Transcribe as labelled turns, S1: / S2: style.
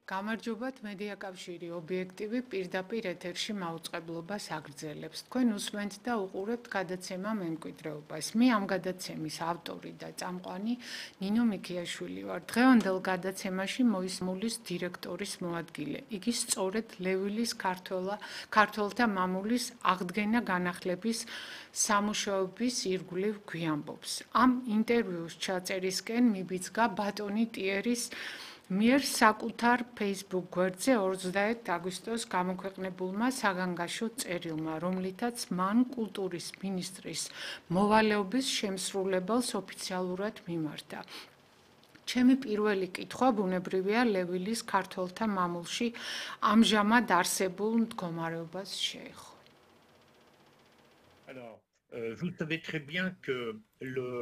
S1: გამარჯობათ, მედიაკავშირი ობიექტივი პირდაპირ ეთერში მაუწყებლობას აგრძელებს. Თქვენ უსმენთ და უყურებთ გადაცემა მემკვიდრეობას. მე ამ გადაცემის ავტორი და წამყვანი ნინო მიქიაშვილი ვარ. დღევანდელ გადაცემაში მოისმულის დირექტორის მოადგილე. იგი სწორედ ლევილის ქართველთა მამულის აღდგენა განახლების სამუშაოების ირგვლივ გვიამბობს. ამ ინტერვიუს ჩაწერისკენ მიბიძგა ბატონი ტიერის მიერ საკუთარ Facebook გვერდზე 21 აგვისტოს გამოქვეყნებულმა საგანგაშო წერილმა, რომლითაც მან კულტურის მინისტრის მოვალეობის შემსრულებელს ოფიციალურად მიმართა. ჩემი პირველი კითხვა ბუნებრივია ლევილის ქართველთა მამულში ამჟამად არსებულ მდგომარეობას შეეხო.
S2: Alors, vous savez très bien que